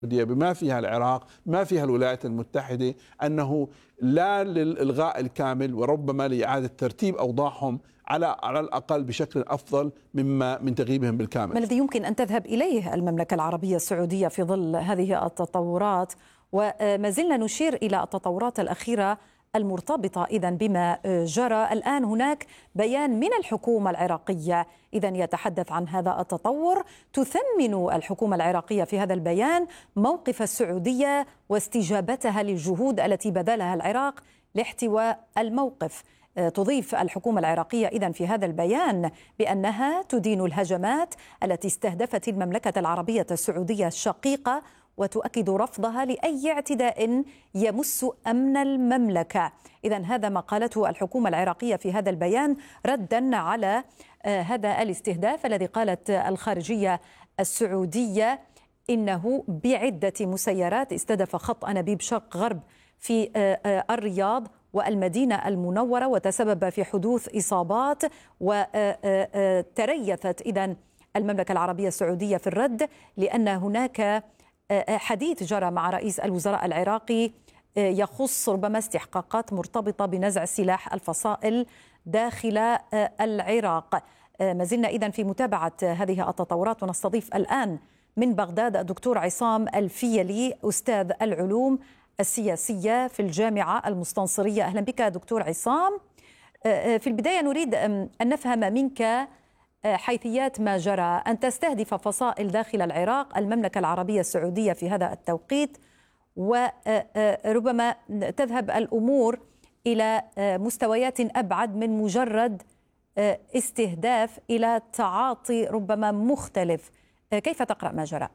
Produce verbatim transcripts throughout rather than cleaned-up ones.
بما فيها العراق، ما فيها الولايات المتحدة، أنه لا للإلغاء الكامل وربما لإعادة ترتيب أوضاعهم على على الأقل بشكل أفضل مما من تغييبهم بالكامل. ما الذي يمكن أن تذهب إليه المملكة العربية السعودية في ظل هذه التطورات؟ وما زلنا نشير إلى التطورات الأخيرة المرتبطة إذن بما جرى الآن. هناك بيان من الحكومة العراقية إذن يتحدث عن هذا التطور. تثمن الحكومة العراقية في هذا البيان موقف السعودية واستجابتها للجهود التي بذلها العراق لاحتواء الموقف. تضيف الحكومة العراقية إذن في هذا البيان بأنها تدين الهجمات التي استهدفت المملكة العربية السعودية الشقيقة، وتؤكد رفضها لأي اعتداء يمس أمن المملكة. إذن هذا ما قالته الحكومة العراقية في هذا البيان ردا على هذا الاستهداف الذي قالت الخارجية السعودية إنه بعدة مسيرات استهدف خط أنابيب شرق غرب في الرياض والمدينة المنورة، وتسبب في حدوث إصابات. وتريثت إذن المملكة العربية السعودية في الرد، لأن هناك حديث جرى مع رئيس الوزراء العراقي يخص ربما استحقاقات مرتبطة بنزع سلاح الفصائل داخل العراق. ما زلنا إذن في متابعة هذه التطورات، ونستضيف الآن من بغداد الدكتور عصام الفيلي أستاذ العلوم السياسية في الجامعة المستنصرية. أهلا بك دكتور عصام. في البداية نريد أن نفهم منك حيثيات ما جرى، أن تستهدف فصائل داخل العراق المملكة العربية السعودية في هذا التوقيت، وربما تذهب الأمور إلى مستويات أبعد من مجرد استهداف إلى تعاطي ربما مختلف. كيف تقرأ ما جرى؟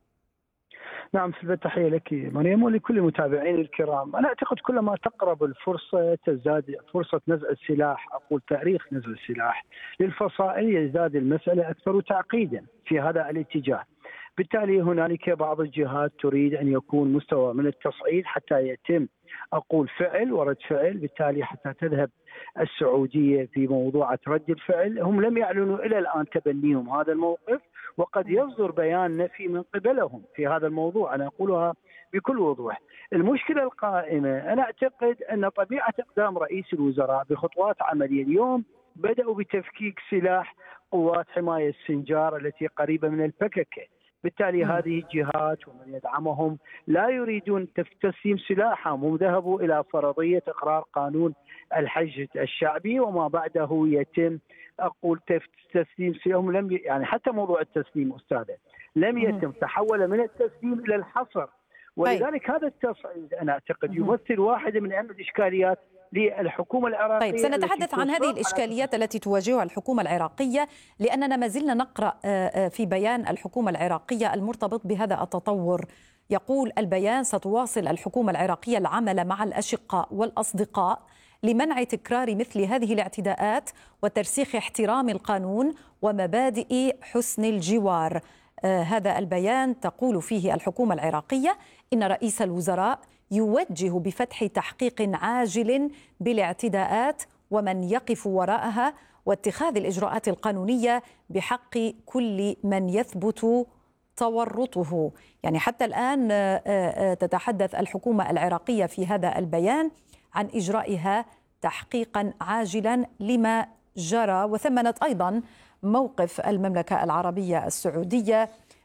نعم، في التحية لك مريم ولكل المتابعين الكرام. أنا أعتقد كلما تقرب الفرصة تزداد فرصة نزع السلاح، أقول تاريخ نزع السلاح للفصائل، يزداد المسألة أكثر تعقيدا في هذا الاتجاه. بالتالي هنالك بعض الجهات تريد أن يكون مستوى من التصعيد حتى يتم أقول فعل ورد فعل، بالتالي حتى تذهب السعودية في موضوع رد الفعل. هم لم يعلنوا إلى الآن تبنيهم هذا الموقف، وقد يصدر بيان نفي من قبلهم في هذا الموضوع. أنا أقولها بكل وضوح. المشكلة القائمة، أنا أعتقد أن طبيعة إقدام رئيس الوزراء بخطوات عملية. اليوم بدأوا بتفكيك سلاح قوات حماية السنجار التي قريبة من البككة، بالتالي م. هذه الجهات ومن يدعمهم لا يريدون تسليم سلاحهم، هم ذهبوا إلى فرضية إقرار قانون الحج الشعبي وما بعده يتم أقول تسليم سلاحهم. لم يعني حتى موضوع التسليم أستاذة لم يتم، تحول من التسليم إلى الحصر. ولذلك هذا التصعيد أنا أعتقد يمثل واحدة من أهم الإشكاليات للحكومة العراقية. طيب سنتحدث عن هذه الإشكاليات التي تواجهها الحكومة العراقية، لأننا ما زلنا نقرأ في بيان الحكومة العراقية المرتبط بهذا التطور. يقول البيان: ستواصل الحكومة العراقية العمل مع الأشقاء والأصدقاء لمنع تكرار مثل هذه الاعتداءات وترسيخ احترام القانون ومبادئ حسن الجوار. آه هذا البيان تقول فيه الحكومة العراقية إن رئيس الوزراء يوجه بفتح تحقيق عاجل بالاعتداءات ومن يقف وراءها، واتخاذ الإجراءات القانونية بحق كل من يثبت تورطه. يعني حتى الآن تتحدث الحكومة العراقية في هذا البيان عن إجرائها تحقيقا عاجلا لما جرى، وثمنت أيضا موقف المملكة العربية السعودية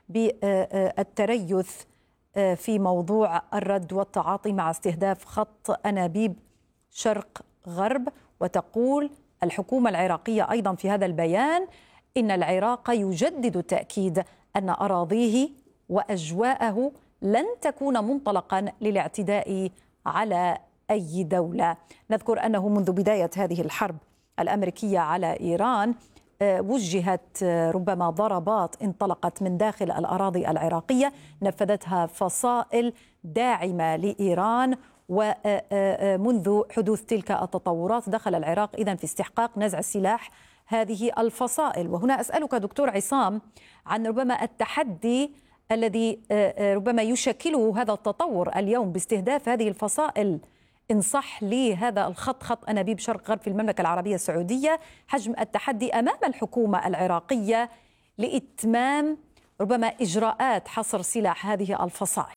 بالتريث في موضوع الرد والتعاطي مع استهداف خط أنابيب شرق غرب. وتقول الحكومة العراقية أيضا في هذا البيان إن العراق يجدد التأكيد أن أراضيه وأجواءه لن تكون منطلقا للاعتداء على أي دولة. نذكر أنه منذ بداية هذه الحرب الأمريكية على إيران وجهت ربما ضربات انطلقت من داخل الأراضي العراقية نفذتها فصائل داعمة لإيران، ومنذ حدوث تلك التطورات دخل العراق إذن في استحقاق نزع السلاح هذه الفصائل. وهنا أسألك دكتور عصام عن ربما التحدي الذي ربما يشكله هذا التطور اليوم باستهداف هذه الفصائل. إن صح لي هذا الخط، خط أنابيب شرق غرب في المملكة العربية السعودية، حجم التحدي أمام الحكومة العراقية لإتمام ربما إجراءات حصر سلاح هذه الفصائل؟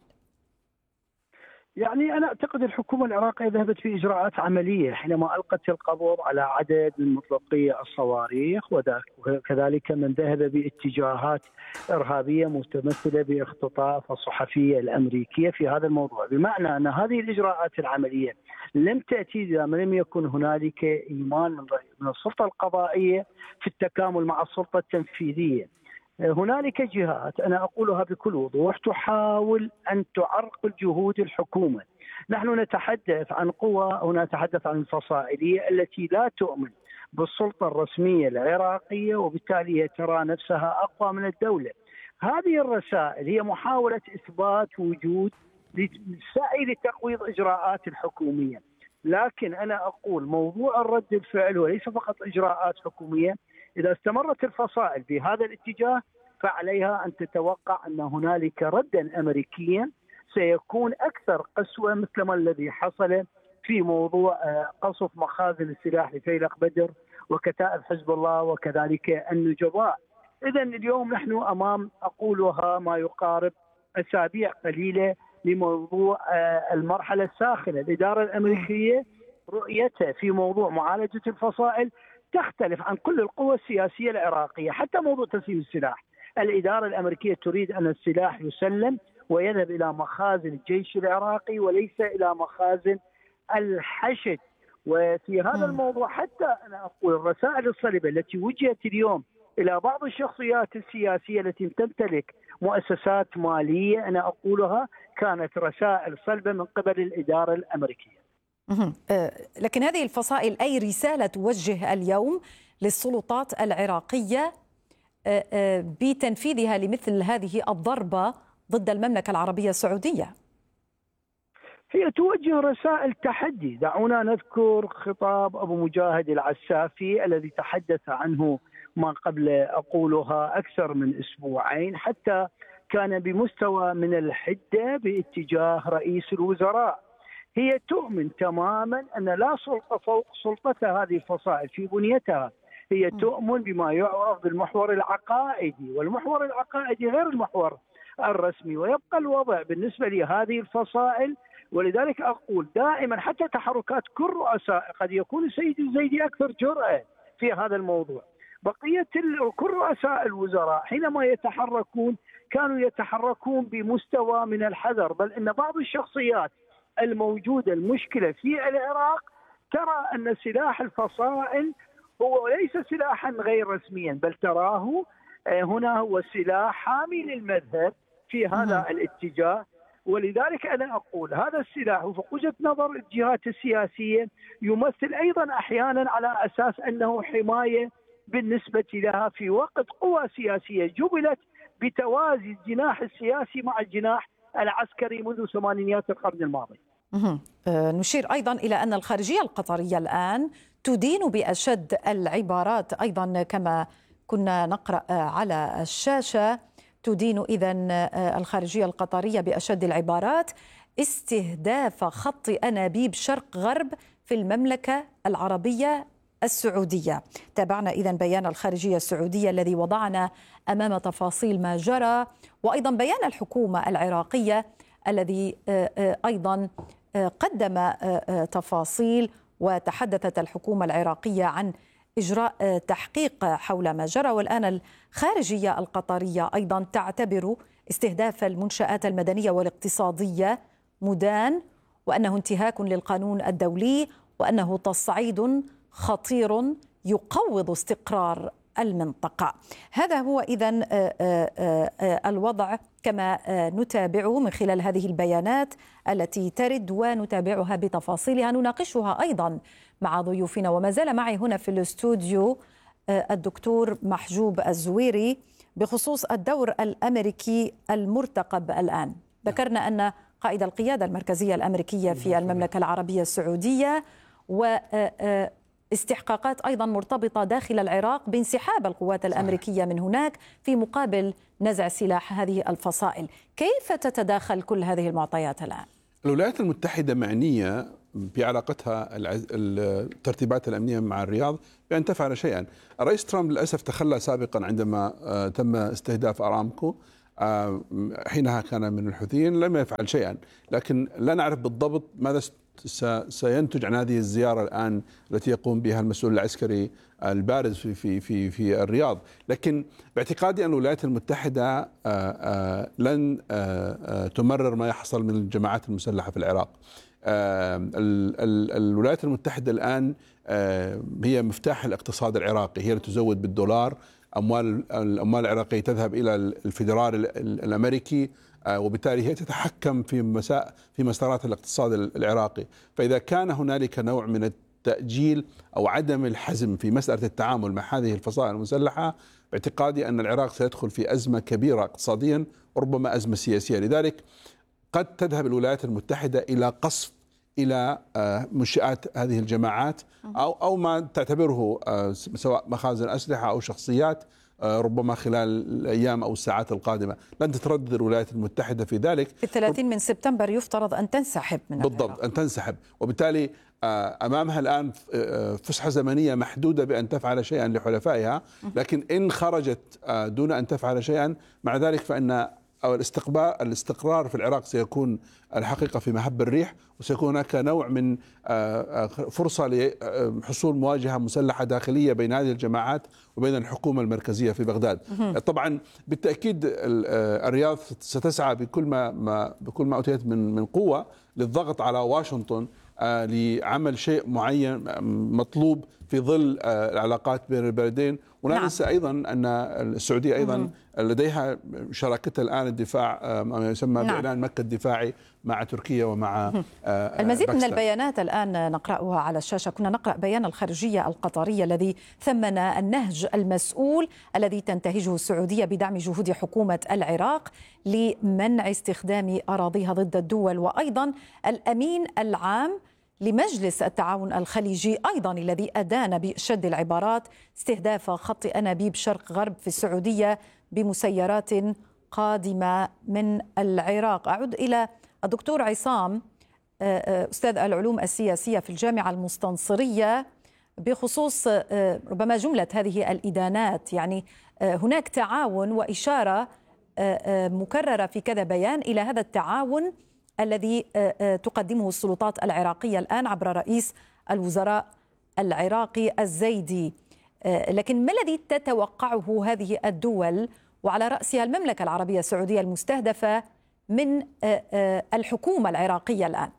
يعني أنا أعتقد الحكومة العراقية ذهبت في إجراءات عملية حينما ألقت القبض على عدد من مطلقي الصواريخ، وكذلك من ذهب باتجاهات إرهابية متمثلة باختطاف الصحفية الأمريكية في هذا الموضوع، بمعنى أن هذه الإجراءات العملية لم تأتي إذا لم يكن هنالك إيمان من السلطة القضائية في التكامل مع السلطة التنفيذية. هنالك جهات أنا أقولها بكل وضوح تحاول أن تعرقل جهود الحكومة. نحن نتحدث عن قوى ونتحدث عن الفصائلية التي لا تؤمن بالسلطة الرسمية العراقية، وبالتالي ترى نفسها أقوى من الدولة. هذه الرسائل هي محاولة إثبات وجود للسعي لتقويض إجراءات الحكومية، لكن أنا أقول موضوع الرد الفعل وليس فقط إجراءات حكومية. إذا استمرت الفصائل بهذا الاتجاه فعليها أن تتوقع أن هنالك ردا أمريكيا سيكون أكثر قسوة مثل الذي حصل في موضوع قصف مخازن السلاح لفيلق بدر وكتائب حزب الله وكذلك النجباء. إذا اليوم نحن أمام أقولها ما يقارب أسابيع قليلة لموضوع المرحلة الساخنة. الإدارة الأمريكية رؤيتها في موضوع معالجة الفصائل تختلف عن كل القوى السياسية العراقية. حتى موضوع تسليم السلاح، الإدارة الأمريكية تريد أن السلاح يسلم ويذهب إلى مخازن الجيش العراقي وليس إلى مخازن الحشد. وفي هذا الموضوع حتى أنا أقول الرسائل الصلبة التي وجهت اليوم إلى بعض الشخصيات السياسية التي تمتلك مؤسسات مالية أنا أقولها كانت رسائل صلبة من قبل الإدارة الأمريكية. لكن هذه الفصائل أي رسالة توجه اليوم للسلطات العراقية بتنفيذها لمثل هذه الضربة ضد المملكة العربية السعودية؟ هي توجه رسائل تحدي. دعونا نذكر خطاب أبو مجاهد العسافي الذي تحدث عنه ما قبل أقولها أكثر من أسبوعين، حتى كان بمستوى من الحدة باتجاه رئيس الوزراء. هي تؤمن تماما أن لا سلطة فوق سلطتها هذه الفصائل في بنيتها. هي تؤمن بما يعرف بالمحور العقائدي، والمحور العقائدي غير المحور الرسمي، ويبقى الوضع بالنسبة لهذه الفصائل. ولذلك أقول دائما حتى تحركات كل رؤساء قد يكون السيد الزيدي أكثر جرأة في هذا الموضوع. بقية كل رؤساء الوزراء حينما يتحركون كانوا يتحركون بمستوى من الحذر، بل إن بعض الشخصيات الموجودة المشكلة في العراق ترى أن سلاح الفصائل هو ليس سلاحا غير رسميا، بل تراه هنا هو سلاح حامي للمذهب في هذا الاتجاه. ولذلك أنا أقول هذا السلاح وفي وجهة نظر الجهات السياسية يمثل أيضا أحيانا على أساس أنه حماية بالنسبة لها في وقت قوى سياسية جبلت بتوازي الجناح السياسي مع الجناح العسكري منذ ثمانينيات القرن الماضي. نشير أيضا إلى أن الخارجية القطرية الآن تدين بأشد العبارات، أيضا كما كنا نقرأ على الشاشة تدين إذن الخارجية القطرية بأشد العبارات استهداف خط أنابيب شرق غرب في المملكة العربية السعودية. تابعنا إذن بيان الخارجية السعودية الذي وضعنا أمام تفاصيل ما جرى، وأيضا بيان الحكومة العراقية الذي أيضا قدم تفاصيل، وتحدثت الحكومة العراقية عن إجراء تحقيق حول ما جرى. والآن الخارجية القطرية أيضا تعتبر استهداف المنشآت المدنية والاقتصادية مدان، وأنه انتهاك للقانون الدولي، وأنه تصعيد خطير يقوض استقرار المنطقة. هذا هو إذن الوضع كما نتابعه من خلال هذه البيانات التي ترد ونتابعها بتفاصيلها، نناقشها أيضا مع ضيوفنا. وما زال معي هنا في الاستوديو الدكتور محجوب الزويري بخصوص الدور الأمريكي المرتقب الآن. ذكرنا أن قائد القيادة المركزية الأمريكية في المملكة العربية السعودية و استحقاقات أيضا مرتبطة داخل العراق بانسحاب القوات الأمريكية من هناك في مقابل نزع سلاح هذه الفصائل. كيف تتداخل كل هذه المعطيات الآن؟ الولايات المتحدة معنية في علاقتها الترتيبات الأمنية مع الرياض بأن تفعل شيئا. الرئيس ترامب للأسف تخلى سابقا عندما تم استهداف أرامكو، حينها كان من الحوثيين، لم يفعل شيئا، لكن لا نعرف بالضبط ماذا سينتج عن هذه الزيارة الآن التي يقوم بها المسؤول العسكري البارز في في في في الرياض. لكن باعتقادي أن الولايات المتحدة لن تمرر ما يحصل من الجماعات المسلحة في العراق. الولايات المتحدة الآن هي مفتاح الاقتصاد العراقي، هي التي تزود بالدولار، أموال الأموال العراقية تذهب إلى الفيدرالي الأمريكي، وبالتالي هي تتحكم في مساء في مسارات الاقتصاد العراقي. فإذا كان هنالك نوع من التأجيل أو عدم الحزم في مسألة التعامل مع هذه الفصائل المسلحة، باعتقادي أن العراق سيدخل في أزمة كبيرة اقتصاديا وربما أزمة سياسية. لذلك قد تذهب الولايات المتحدة إلى قصف إلى منشآت هذه الجماعات أو أو ما تعتبره سواء مخازن أسلحة أو شخصيات، ربما خلال الأيام أو الساعات القادمة. لن تتردد الولايات المتحدة في ذلك. في الثلاثين من سبتمبر يفترض أن تنسحب من بالضبط العراق. أن تنسحب، وبالتالي أمامها الآن فسحة زمنية محدودة بأن تفعل شيئا لحلفائها، لكن إن خرجت دون أن تفعل شيئا مع ذلك فإن أو الاستقرار الاستقرار في العراق سيكون الحقيقة في مهب الريح، وسيكون هناك نوع من فرصة لحصول مواجهة مسلحة داخلية بين هذه الجماعات وبين الحكومة المركزية في بغداد. طبعا بالتأكيد الرياض ستسعى بكل ما بكل ما أوتيت من من قوة للضغط على واشنطن لعمل شيء معين مطلوب في ظل العلاقات بين البلدين. ولا ننسى نعم. أيضا أن السعودية أيضا مم. لديها شراكتها الآن الدفاع، ما يسمى نعم. بإعلان مكة الدفاعي مع تركيا ومع المزيد باكستان. من البيانات الآن نقرأها على الشاشة. كنا نقرأ بيان الخارجية القطرية الذي ثمن النهج المسؤول الذي تنتهجه السعودية بدعم جهود حكومة العراق لمنع استخدام أراضيها ضد الدول، وأيضا الأمين العام لمجلس التعاون الخليجي أيضا الذي أدان بشد العبارات استهداف خط أنابيب شرق غرب في السعودية بمسيرات قادمة من العراق. أعود إلى الدكتور عصام، أستاذ العلوم السياسية في الجامعة المستنصرية، بخصوص ربما جملة هذه الإدانات. يعني هناك تعاون وإشارة مكررة في كذا بيان إلى هذا التعاون الذي تقدمه السلطات العراقية الآن عبر رئيس الوزراء العراقي الزيدي. لكن ما الذي تتوقعه هذه الدول وعلى رأسها المملكة العربية السعودية المستهدفة من الحكومة العراقية الآن؟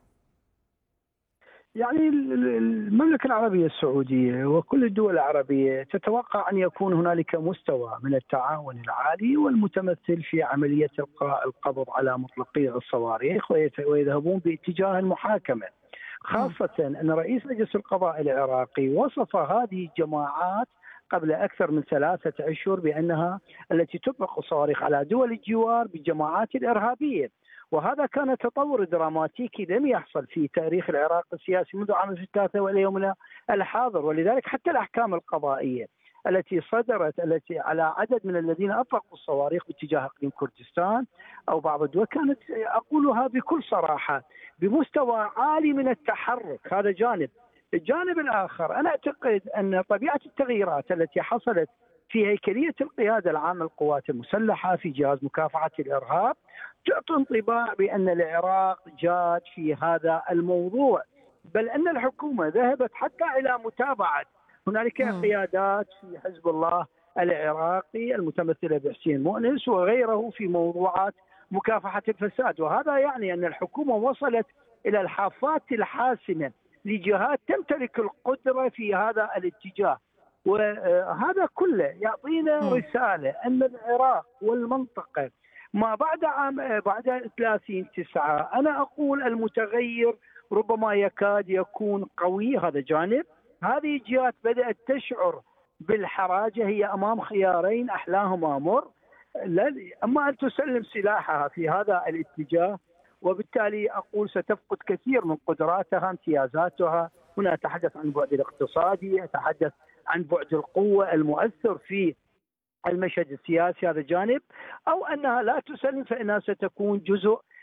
يعني المملكة العربية السعودية وكل الدول العربية تتوقع أن يكون هنالك مستوى من التعاون العالي والمتمثل في عملية إلقاء القبض على مطلقي الصواريخ ويذهبون باتجاه المحاكمة، خاصة أن رئيس مجلس القضاء العراقي وصف هذه الجماعات قبل أكثر من ثلاثة أشهر بأنها التي تطلق الصواريخ على دول الجوار بالجماعات الإرهابية. وهذا كان تطور دراماتيكي لم يحصل في تاريخ العراق السياسي منذ عام ألف وتسعمئة وثلاثة وإلى يومنا الحاضر. ولذلك حتى الأحكام القضائية التي صدرت التي على عدد من الذين أطلقوا الصواريخ باتجاه إقليم كردستان أو بعض الدول كانت، أقولها بكل صراحة، بمستوى عالي من التحرك. هذا جانب. الجانب الآخر أنا أعتقد أن طبيعة التغييرات التي حصلت في هيكلية القيادة العامة للقوات المسلحة في جهاز مكافحة الإرهاب تعطي انطباع بأن العراق جاد في هذا الموضوع، بل أن الحكومة ذهبت حتى إلى متابعة هنالك م. قيادات في حزب الله العراقي المتمثلة بحسين مؤنس وغيره في موضوعات مكافحة الفساد. وهذا يعني أن الحكومة وصلت إلى الحافات الحاسمة لجهات تمتلك القدرة في هذا الاتجاه. وهذا كله يعطينا رسالة أن العراق والمنطقة ما بعد عام بعد ثلاثين تسعة أنا أقول المتغير ربما يكاد يكون قوي. هذا جانب. هذه الجهات بدأت تشعر بالحراجة، هي أمام خيارين أحلاهما مر، أما أن تسلم سلاحها في هذا الاتجاه وبالتالي أقول ستفقد كثير من قدراتها امتيازاتها. هنا أتحدث عن البعد الاقتصادي، أتحدث عن بعد القوة المؤثر في المشهد السياسي، هذا جانب، أو أنها لا تسلم فإنها ستكون جزء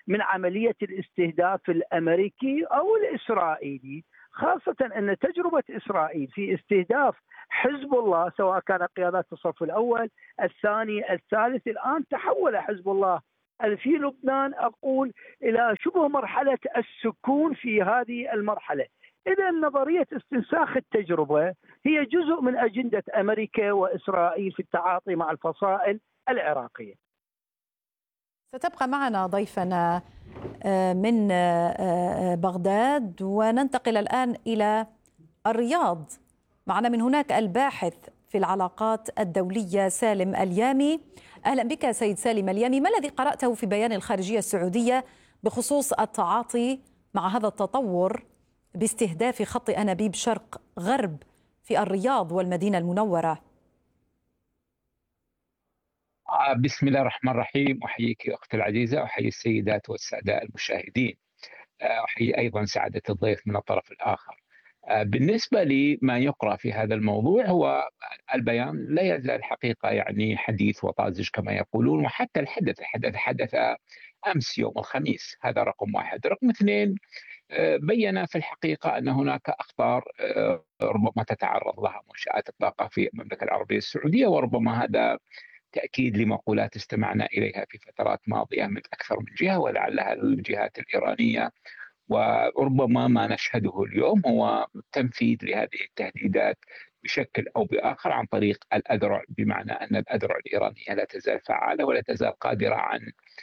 من عملية الاستهداف الأمريكي أو الإسرائيلي، خاصة أن تجربة إسرائيل في استهداف حزب الله سواء كان قيادات الصف الأول الثاني الثالث، الآن تحول حزب الله في لبنان أقول إلى شبه مرحلة السكون في هذه المرحلة. إذا نظرية استنساخ التجربة هي جزء من أجندة أمريكا وإسرائيل في التعاطي مع الفصائل العراقية. ستبقى معنا ضيفنا من بغداد، وننتقل الآن إلى الرياض. معنا من هناك الباحث في العلاقات الدولية سالم اليامي. أهلا بك سيد سالم اليامي. ما الذي قرأته في بيان الخارجية السعودية بخصوص التعاطي مع هذا التطور باستهداف خط أنابيب شرق غرب في الرياض والمدينة المنورة؟ بسم الله الرحمن الرحيم. أحييك أختي العزيزة، أحيي السيدات والسادة المشاهدين، أحيي أيضا سعادة الضيف من الطرف الآخر. بالنسبة لما يقرأ في هذا الموضوع، هو البيان لا يزال حقيقة يعني حديث وطازج كما يقولون، وحتى الحدث الحدث حدث أمس يوم الخميس. هذا رقم واحد. رقم اثنين، بين في الحقيقة أن هناك أخطار ربما تتعرض لها منشآت الطاقة في المملكة العربية السعودية، وربما هذا تأكيد لمقولات استمعنا إليها في فترات ماضية من أكثر من جهة، ولعلها الجهات الإيرانية. وربما ما نشهده اليوم هو تنفيذ لهذه التهديدات بشكل أو بآخر عن طريق الأذرع، بمعنى أن الأذرع الإيرانية لا تزال فعالة ولا تزال قادرة عن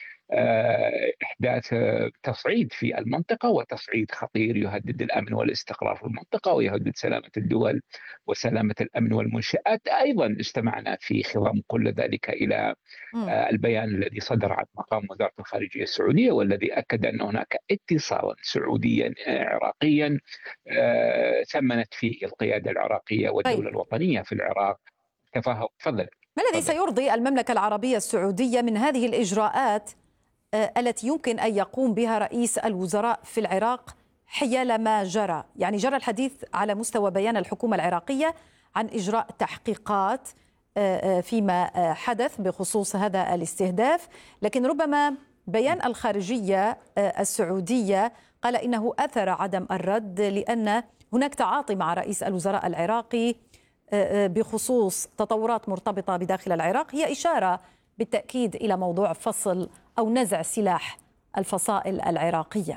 إحداث تصعيد في المنطقة، وتصعيد خطير يهدد الأمن والاستقرار في المنطقة ويهدد سلامة الدول وسلامة الأمن والمنشآت. أيضا استمعنا في خضم كل ذلك إلى البيان الذي صدر عن مقام وزارة الخارجية السعودية، والذي أكد أن هناك اتصالا سعوديا عراقيا ثمنت فيه القيادة العراقية والدولة الوطنية في العراق تفاهم. تفضل. ما الذي سيرضي المملكة العربية السعودية من هذه الإجراءات التي يمكن أن يقوم بها رئيس الوزراء في العراق حيال ما جرى؟ يعني جرى الحديث على مستوى بيان الحكومة العراقية عن إجراء تحقيقات فيما حدث بخصوص هذا الاستهداف، لكن ربما بيان الخارجية السعودية قال إنه أثر عدم الرد لأن هناك تعاطي مع رئيس الوزراء العراقي بخصوص تطورات مرتبطة بداخل العراق، هي إشارة بالتأكيد إلى موضوع فصل أو نزع سلاح الفصائل العراقية.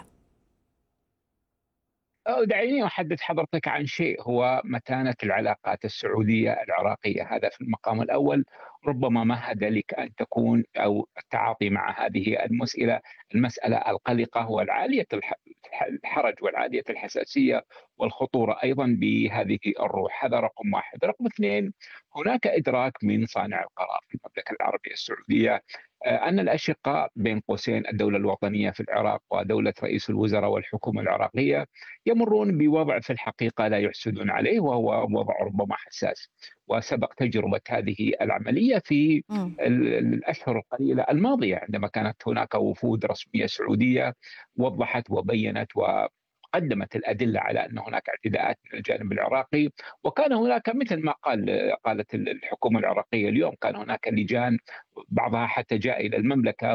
دعيني أحدث حضرتك عن شيء هو متانة العلاقات السعودية العراقية. هذا في المقام الأول. ربما مهد لك أن تكون أو التعاطي مع هذه المسألة المسألة القلقة والعالية الحرج والعالية الحساسية والخطورة أيضا بهذه الروح. هذا رقم واحد. رقم اثنين، هناك إدراك من صانع القرار في المملكة العربية السعودية أن الأشقاء بين قوسين الدولة الوطنية في العراق ودولة رئيس الوزراء والحكومة العراقية يمرون بوضع في الحقيقة لا يحسدون عليه، وهو وضع ربما حساس. وسبق تجربة هذه العملية في الأشهر القليلة الماضية، عندما كانت هناك وفود رسمية سعودية وضحت وبينت و قدمت الأدلة على أن هناك اعتداءات من الجانب العراقي. وكان هناك مثل ما قال قالت الحكومة العراقية اليوم، كان هناك لجان بعضها حتى جاء إلى المملكة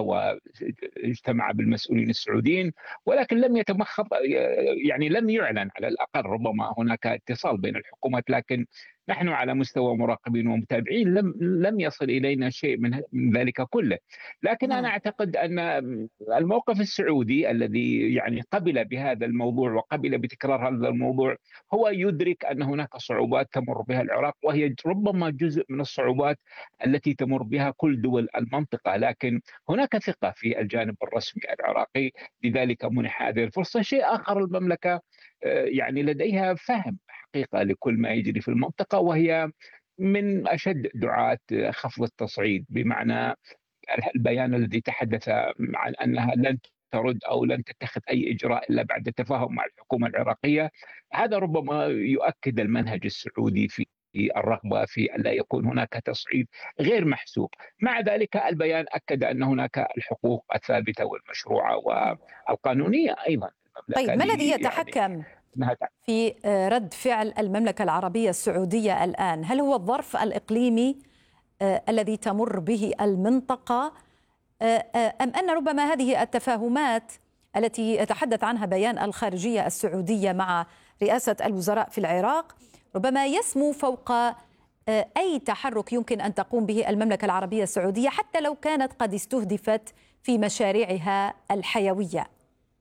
واجتمع بالمسؤولين السعوديين، ولكن لم يتمخض، يعني لم يعلن على الأقل. ربما هناك اتصال بين الحكومات، لكن نحن على مستوى مراقبين ومتابعين لم لم يصل إلينا شيء من ذلك كله. لكن أنا أعتقد أن الموقف السعودي الذي يعني قبل بهذا الموضوع وقبل بتكرار هذا الموضوع هو يدرك أن هناك صعوبات تمر بها العراق، وهي ربما جزء من الصعوبات التي تمر بها كل دول المنطقة. لكن هناك ثقة في الجانب الرسمي العراقي، لذلك منح هذه الفرصة. شيء آخر، المملكة يعني لديها فهم حقيقة لكل ما يجري في المنطقة، وهي من أشد دعاة خفض التصعيد، بمعنى البيان الذي تحدث عن أنها لن ترد أو لن تتخذ أي إجراء إلا بعد التفاهم مع الحكومة العراقية. هذا ربما يؤكد المنهج السعودي في الرغبة في أن لا يكون هناك تصعيد غير محسوب. مع ذلك البيان أكد أن هناك الحقوق الثابتة والمشروعة والقانونية أيضا. طيب، ما الذي يتحكم يعني في رد فعل المملكة العربية السعودية الآن؟ هل هو الظرف الإقليمي الذي تمر به المنطقة أم أن ربما هذه التفاهمات التي يتحدث عنها بيان الخارجية السعودية مع رئاسة الوزراء في العراق ربما يسمو فوق أي تحرك يمكن أن تقوم به المملكة العربية السعودية حتى لو كانت قد استهدفت في مشاريعها الحيوية؟